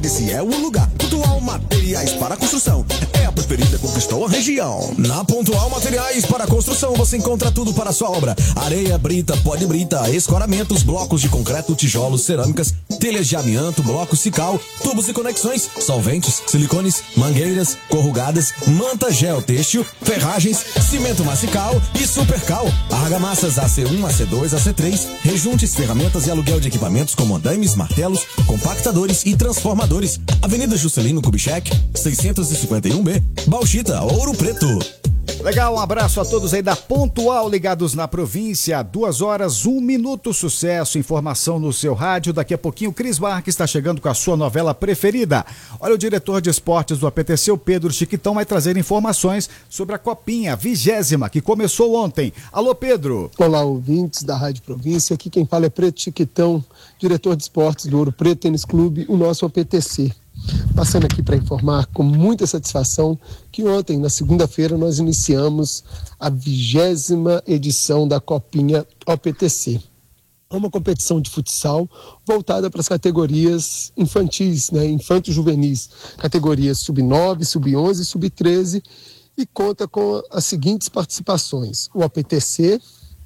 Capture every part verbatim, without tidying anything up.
esse é o lugar. Pontual Materiais para Construção é a preferida, conquistou a região. Na Pontual Materiais para Construção você encontra tudo para a sua obra: areia, brita, pó de brita, escoramentos, blocos de concreto, tijolos, cerâmicas, telhas de amianto, blocos, cical, tubos e conexões, solventes, silicones, mangueiras, corrugadas, manta gel têxtil, ferragens, cimento massical e supercal, argamassas A C um, A C dois, A C três, rejuntes, ferramentas e aluguel de equipamentos como andames, martelos, compactadores e transformadores. Avenida Juscelino Kubitschek, seiscentos e cinquenta e um B, Bauxita, Ouro Preto. Legal, um abraço a todos aí da Pontual, ligados na província. Duas horas, um minuto, sucesso, informação no seu rádio. Daqui a pouquinho o Cris Marques está chegando com a sua novela preferida. Olha, o diretor de esportes do A P T C, o Pedro Chiquitão, vai trazer informações sobre a Copinha, vigésima, que começou ontem. Alô, Pedro. Olá, ouvintes da Rádio Província. Aqui quem fala é Preto Chiquitão, diretor de esportes do Ouro Preto Tênis Clube, o nosso A P T C. Passando aqui para informar com muita satisfação que ontem, na segunda-feira, nós iniciamos a vigésima edição da Copinha O P T C. É uma competição de futsal voltada para as categorias infantis, né, infanto-juvenis, categorias sub nove, sub onze e sub treze, e conta com as seguintes participações: o O P T C,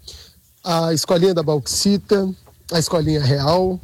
a Escolinha da Bauxita, a Escolinha Real,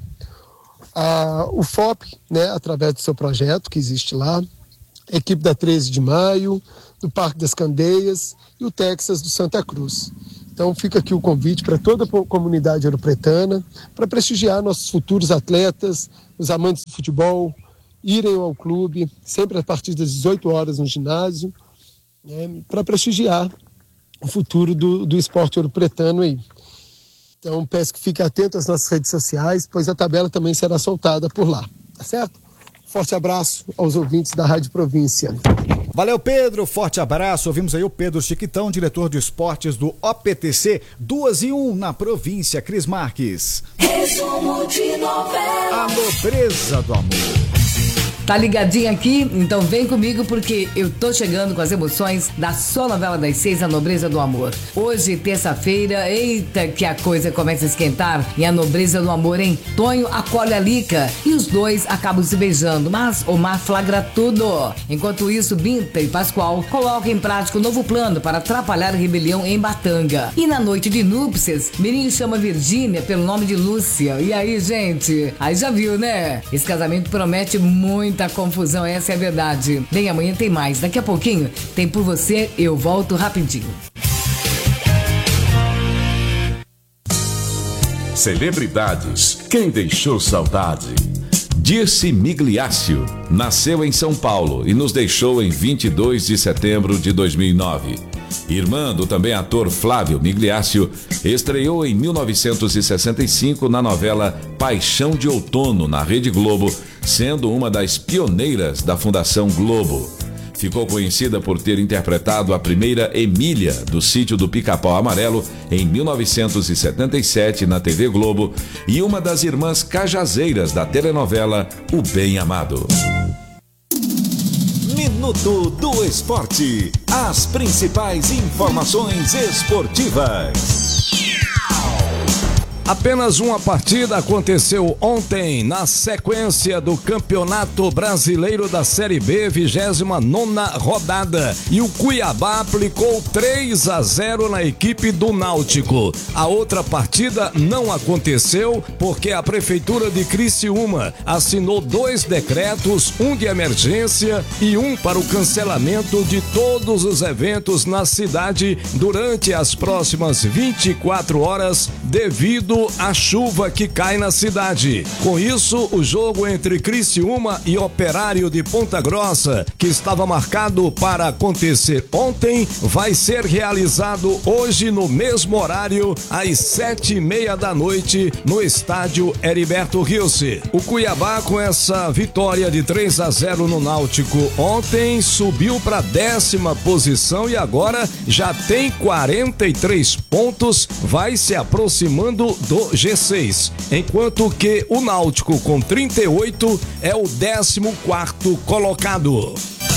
A, o F O P, né, através do seu projeto que existe lá, a equipe da treze de maio, do Parque das Candeias e o Texas do Santa Cruz. Então fica aqui o convite para toda a comunidade ouropretana para prestigiar nossos futuros atletas, os amantes do futebol, irem ao clube, sempre a partir das dezoito horas no ginásio, né, para prestigiar o futuro do, do esporte ouropretano aí. Então peço que fique atento às nossas redes sociais, pois a tabela também será soltada por lá, tá certo? Forte abraço aos ouvintes da Rádio Província. Valeu, Pedro, forte abraço. Ouvimos aí o Pedro Chiquitão, diretor de esportes do O P T C, duas e um na província. Cris Marques. Resumo de novela. A nobreza do amor. Tá ligadinho aqui? Então vem comigo porque eu tô chegando com as emoções da sua novela das seis, A Nobreza do Amor. Hoje, terça-feira, eita que a coisa começa a esquentar e a nobreza do amor, hein? Tonho acolhe a Lica e os dois acabam se beijando, mas Omar flagra tudo. Enquanto isso, Binta e Pascoal colocam em prática um novo plano para atrapalhar a rebelião em Batanga. E na noite de núpcias, Mirinho chama Virgínia pelo nome de Lúcia. E aí, gente? Aí já viu, né? Esse casamento promete muito Muita confusão, essa é a verdade. Bem, amanhã tem mais. Daqui a pouquinho tem Por Você, eu volto rapidinho. Celebridades, quem deixou saudade? Dirce Migliaccio nasceu em São Paulo e nos deixou em vinte e dois de setembro de dois mil e nove. Irmã do também ator Flávio Migliaccio, estreou em mil novecentos e sessenta e cinco na novela Paixão de Outono, na Rede Globo, sendo uma das pioneiras da Fundação Globo. Ficou conhecida por ter interpretado a primeira Emília do Sítio do Pica-Pau Amarelo em mil novecentos e setenta e sete na T V Globo e uma das irmãs cajazeiras da telenovela O Bem Amado. Minuto do Esporte. As principais informações esportivas. Apenas uma partida aconteceu ontem na sequência do Campeonato Brasileiro da Série B, vigésima nona rodada, e o Cuiabá aplicou três a zero na equipe do Náutico. A outra partida não aconteceu porque a Prefeitura de Criciúma assinou dois decretos, um de emergência e um para o cancelamento de todos os eventos na cidade durante as próximas vinte e quatro horas devido a chuva que cai na cidade. Com isso, o jogo entre Criciúma e Operário de Ponta Grossa, que estava marcado para acontecer ontem, vai ser realizado hoje no mesmo horário, às sete e meia da noite, no estádio Heriberto Rilse. O Cuiabá, com essa vitória de três a zero no Náutico ontem, subiu para a décima posição e agora já tem quarenta e três pontos, vai se aproximando do G seis, enquanto que o Náutico com trinta e oito é o décimo quarto colocado.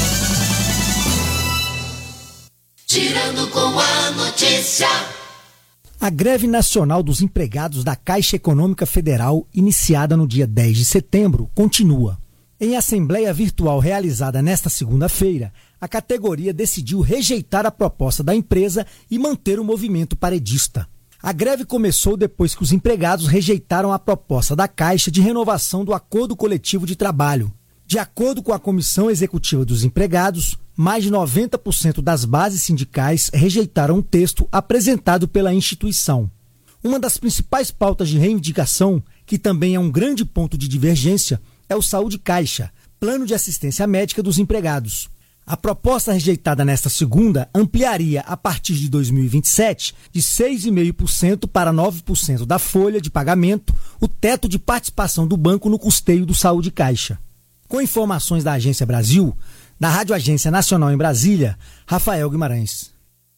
Girando com a notícia. A greve nacional dos empregados da Caixa Econômica Federal, iniciada no dia dez de setembro, continua. Em assembleia virtual realizada nesta segunda-feira, a categoria decidiu rejeitar a proposta da empresa e manter o movimento paredista. A greve começou depois que os empregados rejeitaram a proposta da Caixa de renovação do Acordo Coletivo de Trabalho. De acordo com a Comissão Executiva dos Empregados, mais de noventa por cento das bases sindicais rejeitaram o texto apresentado pela instituição. Uma das principais pautas de reivindicação, que também é um grande ponto de divergência, é o Saúde Caixa, Plano de Assistência Médica dos Empregados. A proposta rejeitada nesta segunda ampliaria, a partir de dois mil e vinte e sete, de seis vírgula cinco por cento para nove por cento da folha de pagamento, o teto de participação do banco no custeio do Saúde Caixa. Com informações da Agência Brasil, da Rádio Agência Nacional em Brasília, Rafael Guimarães.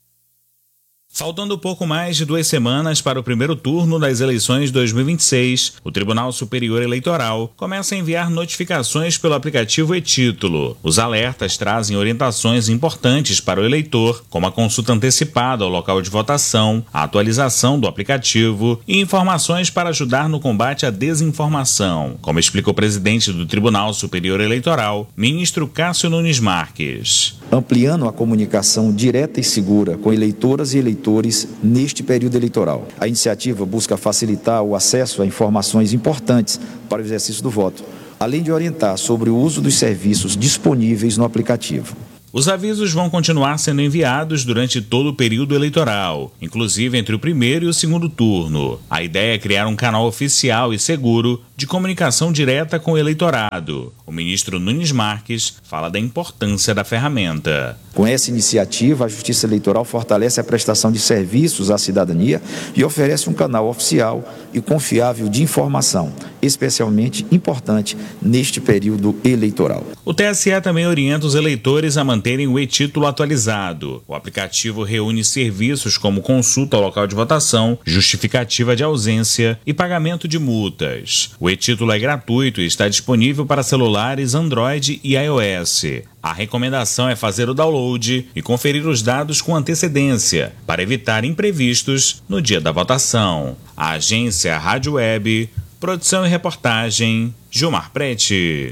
Faltando pouco mais de duas semanas para o primeiro turno das eleições de dois mil e vinte e seis, o Tribunal Superior Eleitoral começa a enviar notificações pelo aplicativo e-Título. Os alertas trazem orientações importantes para o eleitor, como a consulta antecipada ao local de votação, a atualização do aplicativo e informações para ajudar no combate à desinformação, como explicou o presidente do Tribunal Superior Eleitoral, ministro Cássio Nunes Marques. Ampliando a comunicação direta e segura com eleitoras e eleitores neste período eleitoral. A iniciativa busca facilitar o acesso a informações importantes para o exercício do voto, além de orientar sobre o uso dos serviços disponíveis no aplicativo. Os avisos vão continuar sendo enviados durante todo o período eleitoral, inclusive entre o primeiro e o segundo turno. A ideia é criar um canal oficial e seguro de comunicação direta com o eleitorado. O ministro Nunes Marques fala da importância da ferramenta. Com essa iniciativa, a Justiça Eleitoral fortalece a prestação de serviços à cidadania e oferece um canal oficial e confiável de informação, especialmente importante neste período eleitoral. O T S E também orienta os eleitores a manterem o e-Título atualizado. O aplicativo reúne serviços como consulta ao local de votação, justificativa de ausência e pagamento de multas. O e-Título é gratuito e está disponível para celulares Android e iOS. A recomendação é fazer o download e conferir os dados com antecedência, para evitar imprevistos no dia da votação. A agência Rádio Web, produção e reportagem, Gilmar Prete.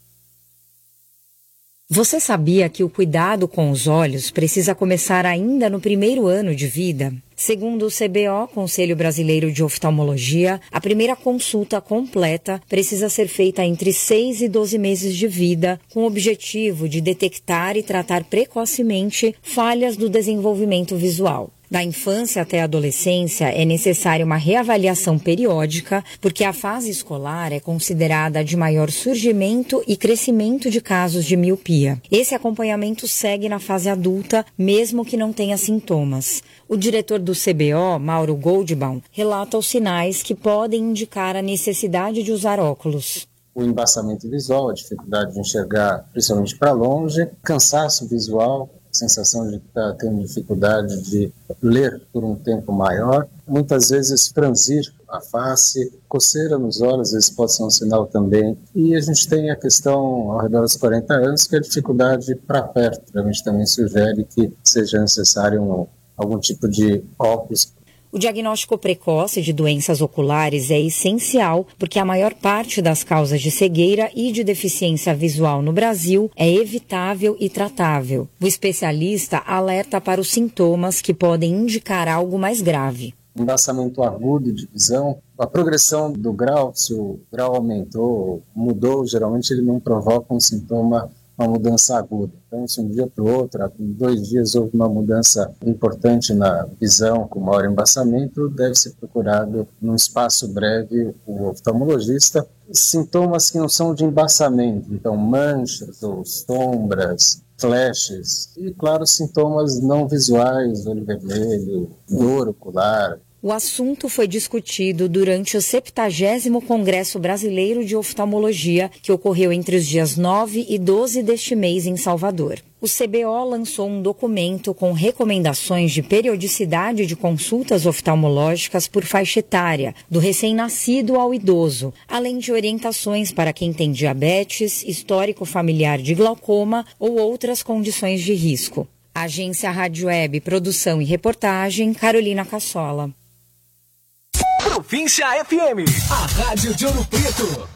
Você sabia que o cuidado com os olhos precisa começar ainda no primeiro ano de vida? Segundo o C B O, Conselho Brasileiro de Oftalmologia, a primeira consulta completa precisa ser feita entre seis e doze meses de vida, com o objetivo de detectar e tratar precocemente falhas do desenvolvimento visual. Da infância até a adolescência é necessária uma reavaliação periódica, porque a fase escolar é considerada a de maior surgimento e crescimento de casos de miopia. Esse acompanhamento segue na fase adulta, mesmo que não tenha sintomas. O diretor do C B O, Mauro Goldbaum, relata os sinais que podem indicar a necessidade de usar óculos. O embaçamento visual, a dificuldade de enxergar principalmente para longe, cansaço visual, sensação de que está tendo dificuldade de ler por um tempo maior, muitas vezes franzir a face, coceira nos olhos, às vezes pode ser um sinal também. E a gente tem a questão ao redor dos quarenta anos, que é a dificuldade para perto. A gente também sugere que seja necessário um, algum tipo de óculos. O diagnóstico precoce de doenças oculares é essencial porque a maior parte das causas de cegueira e de deficiência visual no Brasil é evitável e tratável. O especialista alerta para os sintomas que podem indicar algo mais grave. Embaçamento agudo de visão, a progressão do grau, se o grau aumentou, mudou, geralmente ele não provoca um sintoma, uma mudança aguda. Então, se um dia para o outro, em dois dias houve uma mudança importante na visão, com maior embaçamento, deve ser procurado num espaço breve o oftalmologista. Sintomas que não são de embaçamento, então manchas ou sombras, flashes e, claro, sintomas não visuais, olho vermelho, dor ocular. O assunto foi discutido durante o septagésimo Congresso Brasileiro de Oftalmologia, que ocorreu entre os dias nove e doze deste mês em Salvador. O C B O lançou um documento com recomendações de periodicidade de consultas oftalmológicas por faixa etária, do recém-nascido ao idoso, além de orientações para quem tem diabetes, histórico familiar de glaucoma ou outras condições de risco. Agência Rádio Web, produção e reportagem, Carolina Cassola. Província F M, a rádio de Ouro Preto.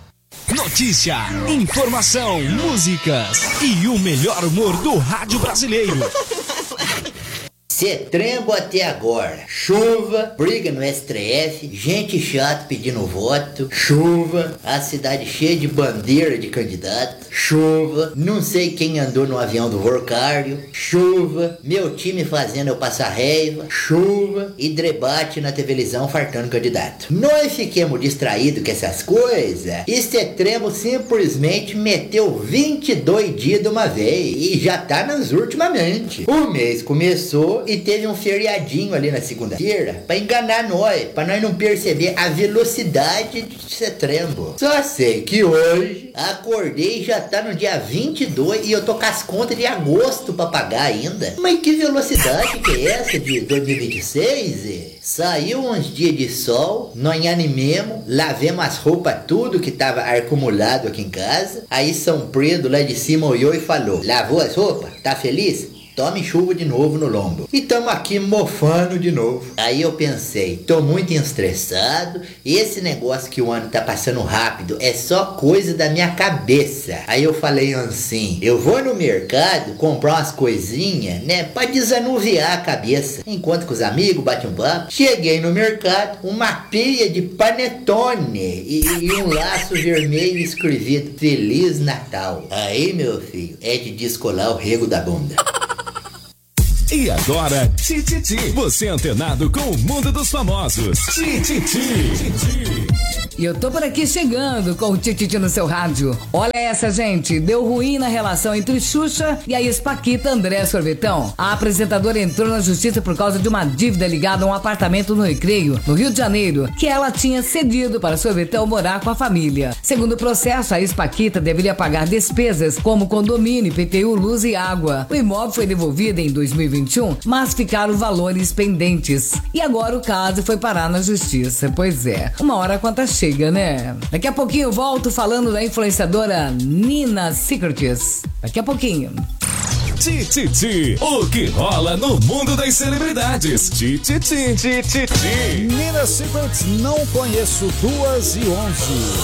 Notícia, informação, músicas e o melhor humor do rádio brasileiro. Cetrembo até agora. Chuva, briga no S T F, gente chata pedindo voto, chuva, a cidade cheia de bandeira de candidato, chuva, não sei quem andou no avião do Vorcário, chuva, meu time fazendo eu passar raiva, chuva e debate na televisão fartando candidato. Nós fiquemos distraídos com essas coisas e Cetrembo simplesmente meteu vinte e dois dias de uma vez e já tá nas ultimamente. O mês começou e teve um feriadinho ali na segunda-feira pra enganar nós, pra nós não perceber a velocidade de Cetrembo. Só sei que hoje acordei e já tá no dia vinte e dois e eu tô com as contas de agosto pra pagar ainda. Mas que velocidade que é essa de dois mil e vinte e seis? Saiu uns dias de sol, nós animemos, lavemos as roupas tudo que tava acumulado aqui em casa. Aí São Pedro lá de cima olhou e falou: lavou as roupas? Tá feliz? Tome chuva de novo no lombo. E tamo aqui mofando de novo. Aí eu pensei, tô muito estressado. Esse negócio que o ano tá passando rápido é só coisa da minha cabeça. Aí eu falei assim, eu vou no mercado comprar umas coisinhas, né, pra desanuviar a cabeça. Enquanto que os amigos batem um papo, cheguei no mercado, uma pilha de panetone e, e um laço vermelho escrevido Feliz Natal. Aí, meu filho, é de descolar o rego da bunda. E agora, Tititi, você antenado com o mundo dos famosos. Tititi. E eu tô por aqui chegando com o Tititi no seu rádio. Olha essa, gente. Deu ruim na relação entre Xuxa e a ex-paquita André Sorvetão. A apresentadora entrou na justiça por causa de uma dívida ligada a um apartamento no Recreio, no Rio de Janeiro, que ela tinha cedido para Sorvetão morar com a família. Segundo o processo, a ex-paquita deveria pagar despesas como condomínio, I P T U, luz e água. O imóvel foi devolvido em dois mil e vinte e um, mas ficaram valores pendentes. E agora o caso foi parar na justiça. Pois é, uma hora a conta chega, né? Daqui a pouquinho eu volto falando da influenciadora Nina Secrets. Daqui a pouquinho. Tititi, o que rola no mundo das celebridades. Tititi, Tititi. Nina Secrets, não conheço, duas e onze.